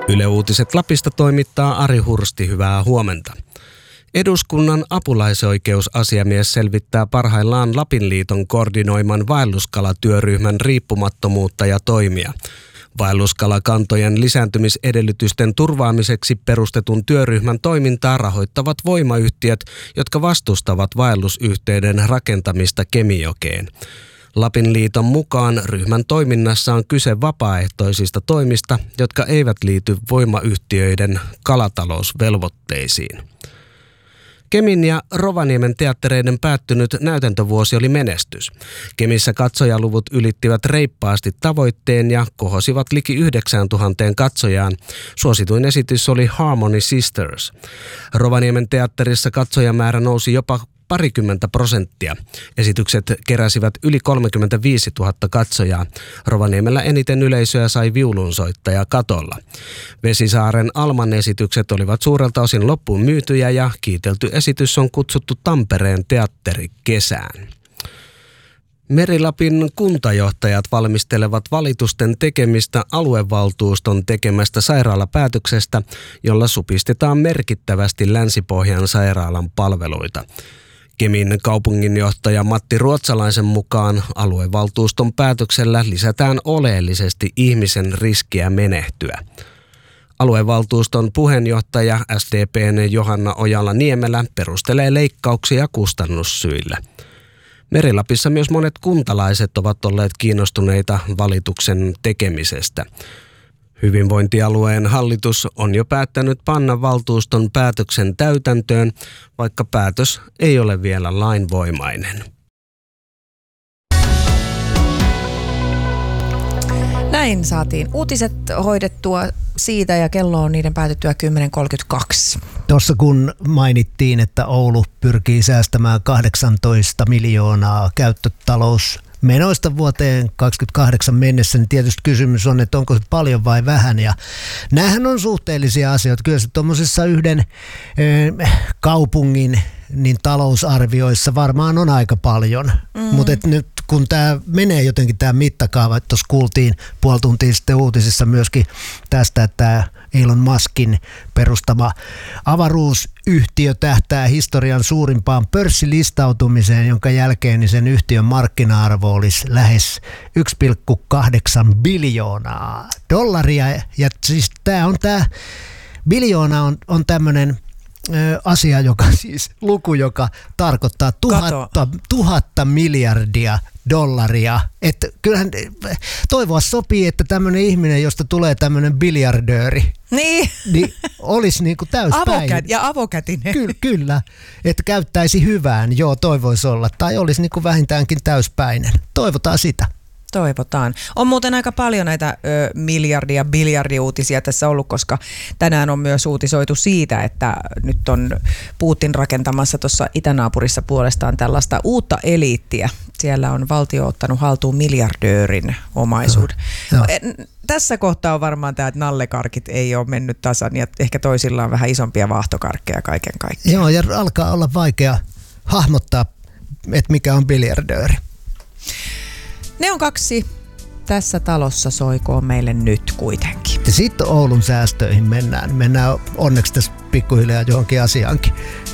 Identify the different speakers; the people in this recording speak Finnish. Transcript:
Speaker 1: Yle Uutiset Lapista toimittaa Ari Hursti, hyvää huomenta. Eduskunnan apulaisoikeusasiamies selvittää parhaillaan Lapin liiton koordinoiman vaelluskalatyöryhmän riippumattomuutta ja toimia. Vaelluskalakantojen lisääntymisedellytysten turvaamiseksi perustetun työryhmän toimintaa rahoittavat voimayhtiöt, jotka vastustavat vaellusyhteyden rakentamista Kemijokeen. Lapin liiton mukaan ryhmän toiminnassa on kyse vapaaehtoisista toimista, jotka eivät liity voimayhtiöiden kalatalousvelvoitteisiin. Kemin ja Rovaniemen teattereiden päättynyt näytäntövuosi oli menestys. Kemissä katsojaluvut ylittivät reippaasti tavoitteen ja kohosivat liki 9000 katsojaan. Suosituin esitys oli Harmony Sisters. Rovaniemen teatterissa katsojamäärä nousi jopa 20%. Esitykset keräsivät yli 35 000 katsojaa. Rovaniemellä eniten yleisöä sai viulunsoittaja katolla. Vesisaaren Alman esitykset olivat suurelta osin loppuun myytyjä ja kiitelty esitys on kutsuttu Tampereen teatterikesään. Meri-Lapin kuntajohtajat valmistelevat valitusten tekemistä aluevaltuuston tekemästä sairaalapäätöksestä, jolla supistetaan merkittävästi Länsi-Pohjan sairaalan palveluita. Kemin kaupunginjohtaja Matti Ruotsalaisen mukaan aluevaltuuston päätöksellä lisätään oleellisesti ihmisen riskiä menehtyä. Aluevaltuuston puheenjohtaja SDP:n Johanna Ojala-Niemelä perustelee leikkauksia kustannussyillä. Meri-Lapissa myös monet kuntalaiset ovat olleet kiinnostuneita valituksen tekemisestä. Hyvinvointialueen hallitus on jo päättänyt panna valtuuston päätöksen täytäntöön, vaikka päätös ei ole vielä lainvoimainen.
Speaker 2: Näin saatiin uutiset hoidettua siitä ja kello on niiden päätyttyä 10.32.
Speaker 3: Tuossa kun mainittiin, että Oulu pyrkii säästämään 18 miljoonaa käyttötalousmenoista vuoteen 2028 mennessä, niin tietysti kysymys on, että onko se paljon vai vähän. Ja näähän on suhteellisia asioita. Kyllä se tuommoisessa yhden kaupungin niin talousarvioissa varmaan on aika paljon. Mutta nyt kun tämä menee jotenkin tämä mittakaava, että tuossa kuultiin puoli tuntia sitten uutisissa myöskin tästä, että Elon Muskin perustama avaruusyhtiö tähtää historian suurimpaan pörssilistautumiseen, jonka jälkeen niin sen yhtiön markkina-arvo olisi lähes 1,8 biljoonaa dollaria. Ja siis tämä biljoona on tämmöinen asia, luku, joka tarkoittaa 1000 miljardia dollaria. Että kyllähän toivoa sopii, että tämmöinen ihminen, josta tulee tämmöinen biljardööri, niin olisi niin kuin täyspäin.
Speaker 2: Ja avokätinen.
Speaker 3: Kyllä, että käyttäisi hyvään, toivoisi olla. Tai olisi niin kuin vähintäänkin täyspäinen. Toivotaan sitä.
Speaker 2: Toivotaan. On muuten aika paljon näitä biljardiuutisia tässä ollut, koska tänään on myös uutisoitu siitä, että nyt on Putin rakentamassa tuossa itänaapurissa puolestaan tällaista uutta eliittiä. Siellä on valtio ottanut haltuun miljardöörin omaisuuden. Tässä kohtaa on varmaan tämä, että nallekarkit ei ole mennyt tasan ja ehkä toisilla on vähän isompia vaahtokarkkeja kaiken kaikkiaan.
Speaker 3: Joo, ja alkaa olla vaikea hahmottaa, että mikä on biljardööri.
Speaker 2: Ne on kaksi. Tässä talossa soikoon meille nyt kuitenkin.
Speaker 3: Ja sitten Oulun säästöihin mennään. Mennään onneksi tässä pikkuhiljaa johonkin asiaankin.